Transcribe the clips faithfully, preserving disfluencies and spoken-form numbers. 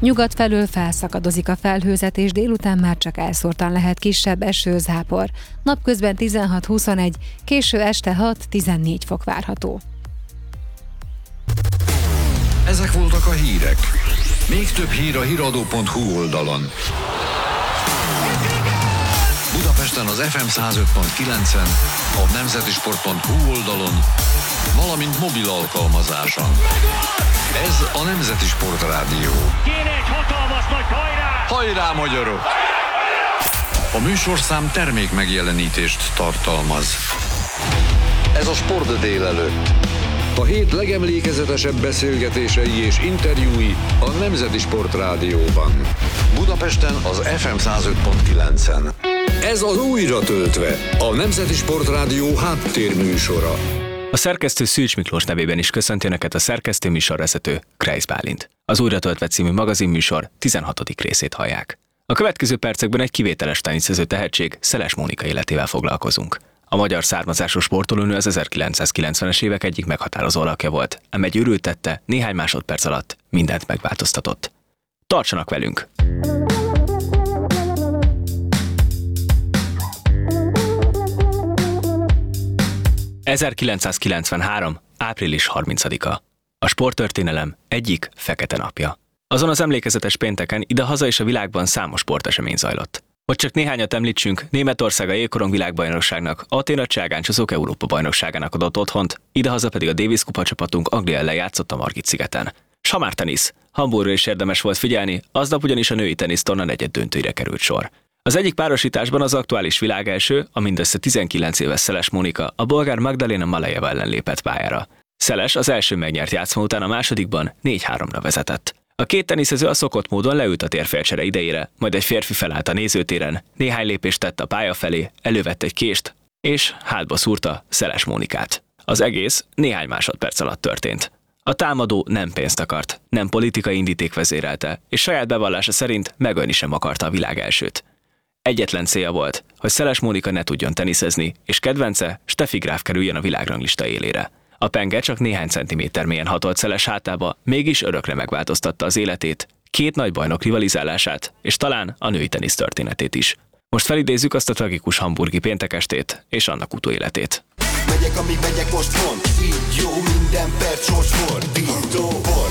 Nyugat felől felszakadozik a felhőzet, és délután már csak elszórtan lehet kisebb eső-zápor. Napközben tizenhat-huszonegy, késő este hat-tizennégy fok várható. Ezek voltak a hírek. Még több hír a híradó pont hu oldalon. Budapesten az ef em száz öt pont kilencen, a nemzetisport pont hu oldalon, valamint mobil alkalmazáson. Ez a Nemzeti Sport Rádió. Kéne egy hatalmas nagy hajrá! Hajrá, magyarok! A műsorszám termék megjelenítést tartalmaz. Ez a Sport délelőtt. A hét legemlékezetesebb beszélgetései és interjúi a Nemzeti Sport Rádióban. Budapesten az ef em száz öt pont kilencen. Ez az Újra töltve, a Nemzeti Sport Rádió háttérműsora. A szerkesztő Szűcs Miklós nevében is köszönti Önöket a szerkesztő műsorvezető Kreisz Bálint. Az Újra töltve című magazinműsor tizenhatodik részét hallják. A következő percekben egy kivételes teniszező tehetség, Szeles Mónika életével foglalkozunk. A magyar származású sportolónő az ezerkilencszázkilencvenes évek egyik meghatározó alakja volt, ám egy őrült tette néhány másodperc alatt mindent megváltoztatott. Tartsanak velünk! ezerkilencszázkilencvenhárom. április harmincadika. A sporttörténelem egyik fekete napja. Azon az emlékezetes pénteken ide-haza és a világban számos sportesemény zajlott. Hogy csak néhányat említsünk, Németország a jégkorong világbajnokságnak, Atén a cselgáncsozók Európa-bajnokságának adott otthont, idehaza pedig a Davis kupa csapatunk Anglia ellen játszott a Margit-szigeten. S ha már tenisz, Hamburgra is érdemes volt figyelni, aznap ugyanis a női tenisztorna negyed döntőire került sor. Az egyik párosításban az aktuális világelső, a mindössze tizenkilenc éves Szeles Mónika a bolgár Magdalena Malejeva ellen lépett pályára. Szeles az első megnyert játszma után a másodikban négy-háromra vezetett. A két teniszező a szokott módon leült a térfélcsere idejére, majd egy férfi felállt a nézőtéren, néhány lépést tett a pálya felé, elővett egy kést, és hátba szúrta Szeles Mónikát. Az egész néhány másodperc alatt történt. A támadó nem pénzt akart, nem politikai indíték vezérelte, és saját bevallása szerint megölni sem akarta a világelsőt. Egyetlen célja volt, hogy Szeles Mónika ne tudjon teniszezni, és kedvence Steffi Graf kerüljön a világranglista élére. A penge csak néhány centiméter mélyen hatolt Szeles hátába, mégis örökre megváltoztatta az életét, két nagy bajnok rivalizálását, és talán a női tenisz történetét is. Most felidézzük azt a tragikus hamburgi péntekestét és annak utóéletét. Megyek, amíg megyek, most mond, így jó, minden perc sorsfordító.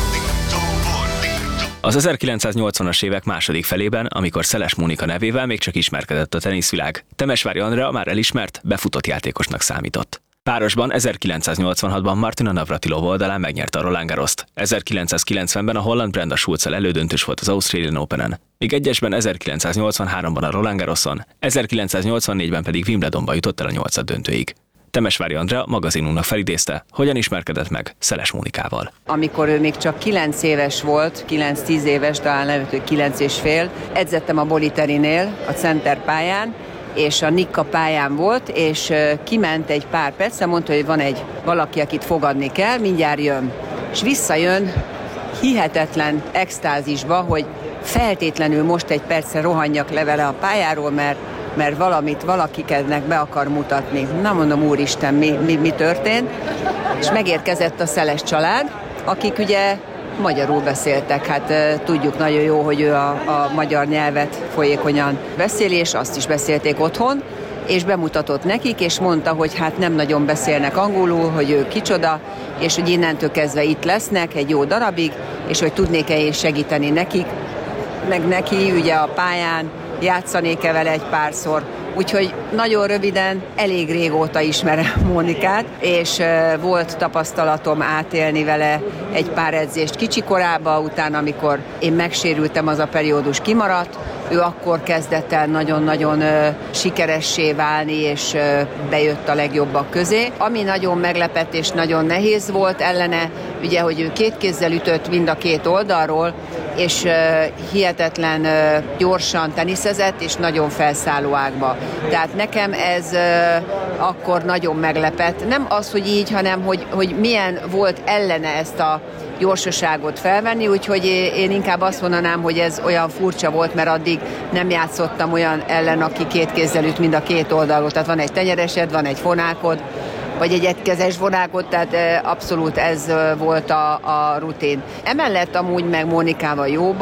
Az ezerkilencszáznyolcvanas évek második felében, amikor Szeles Mónika nevével még csak ismerkedett a teniszvilág, Temesvári Andrea már elismert, befutott játékosnak számított. Párosban ezerkilencszáznyolcvanhatban Martina Navratilova oldalán megnyerte a Roland Garrost, ezerkilencszázkilencvenben a holland Brenda Schulzzel elődöntős volt az Australian Openen, míg egyesben ezerkilencszáznyolcvanháromban a Roland Garroson, ezerkilencszáznyolcvannégyben pedig Wimbledonba jutott el a nyolcad döntőig. Temesvári Andrea magazinunknak felidézte, hogyan ismerkedett meg Szeles Mónikával. Amikor ő még csak kilenc éves volt, kilenc-tíz éves, talán előtt kilenc és fél, edzettem a Boliteri-nél, a center pályán, és a Nikka pályán volt, és kiment egy pár percre, mondta, hogy van egy valaki, akit fogadni kell, mindjárt jön. És visszajön hihetetlen extázisba, hogy feltétlenül most egy percre rohanjak le vele a pályáról, mert mert valamit valakikednek be akar mutatni. Na mondom, úristen, mi, mi, mi történt? És megérkezett a Szeles család, akik ugye magyarul beszéltek. Hát tudjuk nagyon jó, hogy ő a, a magyar nyelvet folyékonyan beszéli, és azt is beszélték otthon, és bemutatott nekik, és mondta, hogy hát nem nagyon beszélnek angolul, hogy ő kicsoda, és hogy innentől kezdve itt lesznek egy jó darabig, és hogy tudnék-e én segíteni nekik, meg neki ugye a pályán, játszanék-e vele egy párszor. Úgyhogy nagyon röviden, elég régóta ismerem Mónikát, és volt tapasztalatom átélni vele egy pár edzést kicsi korában, utána, amikor én megsérültem, az a periódus kimaradt, ő akkor kezdett el nagyon-nagyon sikeressé válni, és bejött a legjobbak közé. Ami nagyon meglepett és nagyon nehéz volt ellene, ugye, hogy ő két kézzel ütött mind a két oldalról, és uh, hihetetlen uh, gyorsan teniszezett, és nagyon felszálló ágba. Tehát nekem ez uh, akkor nagyon meglepett. Nem az, hogy így, hanem hogy, hogy milyen volt ellene ezt a gyorsaságot felvenni, úgyhogy én inkább azt mondanám, hogy ez olyan furcsa volt, mert addig nem játszottam olyan ellen, aki két kézzel üt mind a két oldalról. Tehát van egy tenyeresed, van egy fonákod, vagy egy egykezes vonákot, tehát abszolút ez volt a, a rutin. Emellett amúgy meg Mónikával jóban,